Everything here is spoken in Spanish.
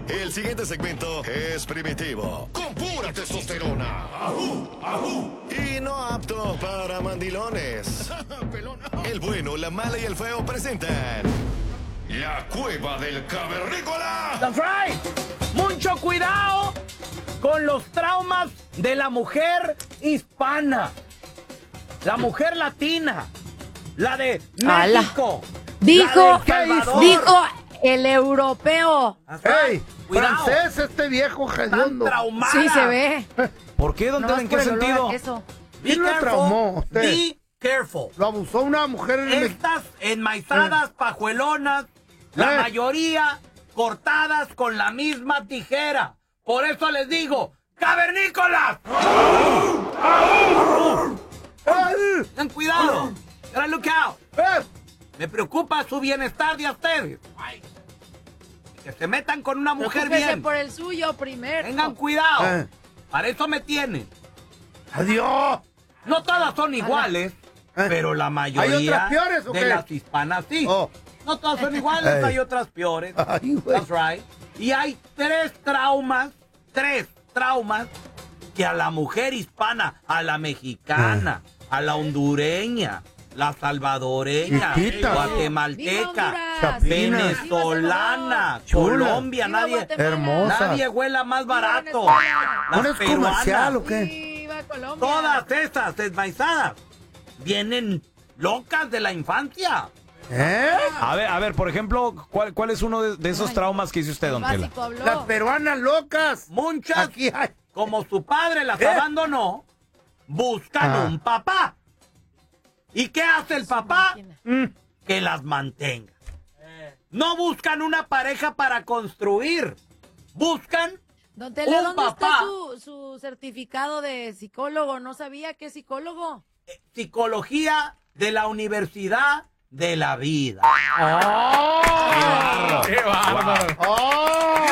El siguiente segmento es primitivo, con pura testosterona. ¡Ajú, ajú! Y no apto para mandilones. El bueno, la mala y el feo presentan La Cueva del Cavernícola. That's right. Mucho cuidado con los traumas de la mujer hispana, la mujer latina, la de México. Dijo el europeo. ¡Ey! Francés, este viejo hediondo. Traumada. Sí, se ve. ¿Por qué, don Tela? ¿En qué sentido? ¿Quién lo traumó? Be careful. Lo abusó una mujer en Estas enmaizadas, pajuelonas, la mayoría cortadas con la misma tijera. Por eso les digo, ¡cavernícolas! Ten cuidado. Gotta look out. Me preocupa su bienestar de ustedes. Que se metan con una mujer bien. Por el suyo primero. Tengan cuidado. Para eso me tienen. ¡Adiós! No todas son iguales, pero la mayoría ¿Hay otras peores o de qué? las hispanas sí. Oh. No todas son iguales, hay otras peores. Ay, güey. That's right. Y hay tres traumas que a la mujer hispana, a la mexicana, a la hondureña, la salvadoreña, Chiquita. guatemalteca, Chapina. venezolana, Chula. Colombia, Hermosa. nadie huela más barato. ¿No Las es comercial peruanas, o qué? Viva Colombia. todas esas desmaizadas vienen locas de la infancia. A ver, por ejemplo, ¿cuál es uno de esos traumas que hizo usted, don Tela? Básico habló. Las peruanas locas. Muchas, Aquí hay. como su padre las abandonó, buscan un papá. ¿Y qué hace el papá? Que las mantenga. No buscan una pareja para construir. Buscan Don Tela, un ¿dónde papá. está su certificado de psicólogo? No sabía que es psicólogo. Psicología de la Universidad de la Vida. ¡Qué bárbaro! ¡Oh!